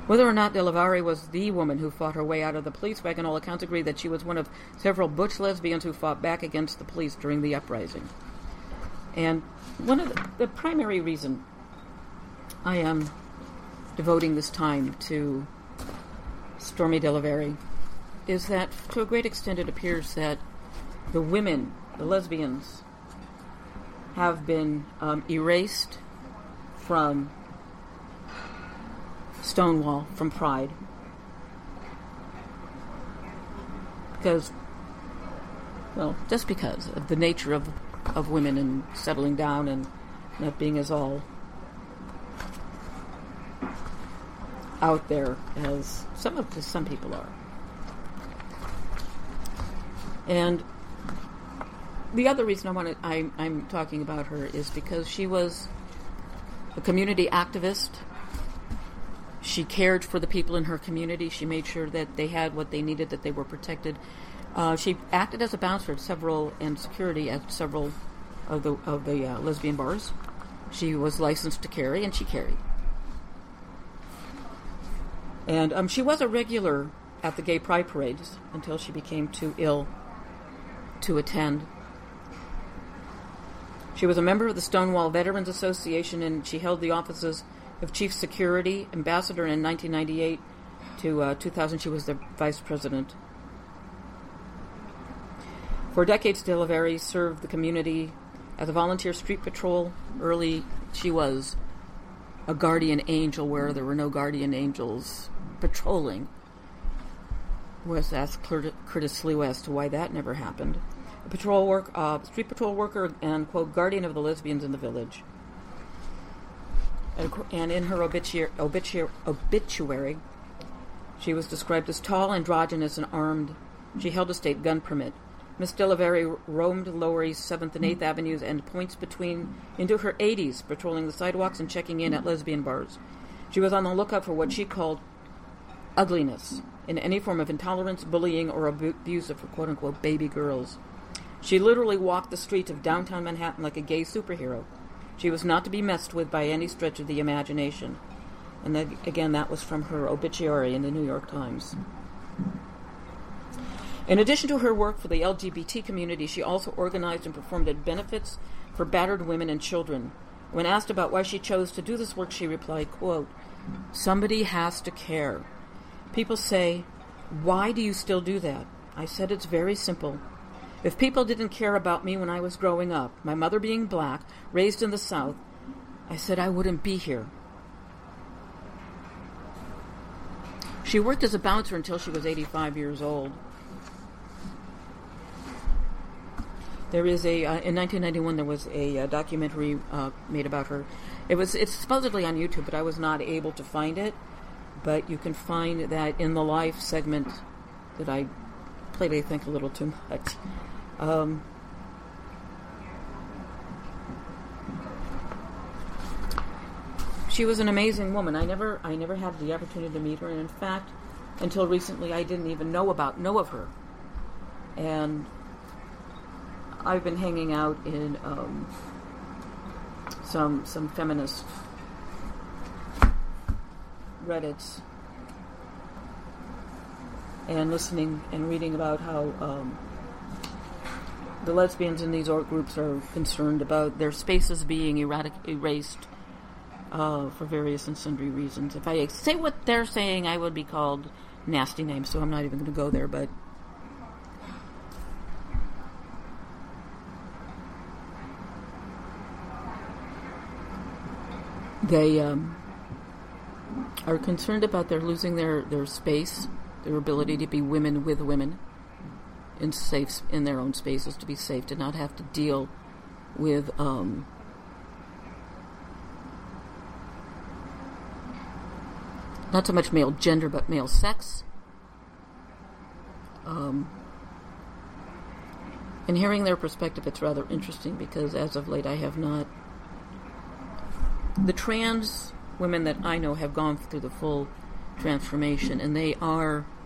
Whether or not Delavari was the woman who fought her way out of the police wagon, all accounts agree that she was one of several butch lesbians who fought back against the police during the uprising. And one of the primary reason I am devoting this time to Stormy Delavari is that, to a great extent, it appears that the women, the lesbians, have been erased from Stonewall, from Pride, because, well, just because of the nature of women and settling down and not being as all out there as some people are. And the other reason I'm talking about her is because she was a community activist. She cared for the people in her community. She made sure that they had what they needed, that they were protected. She acted as a bouncer and security at several of the lesbian bars. She was licensed to carry, and she carried. And she was a regular at the gay pride parades until she became too ill to attend. She was a member of the Stonewall Veterans Association, and she held the offices of Chief Security Ambassador in 1998 to 2000. She was the Vice President. For decades, Delavari served the community as a volunteer street patrol. Early, she was a guardian angel where there were no guardian angels patrolling. Was asked Curtis Slew as to why that never happened. A street patrol worker and, quote, guardian of the lesbians in the village. And in her obituary, she was described as tall, androgynous, and armed. She held a state gun permit. Miss Delavari roamed Lower East 7th and 8th Avenues and points into her 80s, patrolling the sidewalks and checking in at lesbian bars. She was on the lookout for what she called ugliness in any form of intolerance, bullying, or abuse of her quote-unquote baby girls. She literally walked the streets of downtown Manhattan like a gay superhero. She was not to be messed with by any stretch of the imagination. And that, again, that was from her obituary in the New York Times. In addition to her work for the LGBT community, she also organized and performed at benefits for battered women and children. When asked about why she chose to do this work, she replied, quote, "Somebody has to care. People say, 'Why do you still do that?' I said, it's very simple. If people didn't care about me when I was growing up, my mother being black, raised in the South, I said I wouldn't be here." She worked as a bouncer until she was 85 years old. There is in 1991 there was a documentary made about her. It's supposedly on YouTube, but I was not able to find it. But you can find that in the live segment that I played, I think, a little too much. She was an amazing woman. I never had the opportunity to meet her, and in fact, until recently, I didn't even know of her. And I've been hanging out in some feminist Reddits and listening and reading about how the lesbians in these groups are concerned about their spaces being erased for various and sundry reasons. If I say what they're saying, I would be called nasty names, so I'm not even going to go there, but they are concerned about their losing their space, their ability to be women with women in their own spaces, to be safe, to not have to deal with not so much male gender but male sex. And hearing their perspective, it's rather interesting because as of late I have not. The trans women that I know have gone through the full transformation, and they are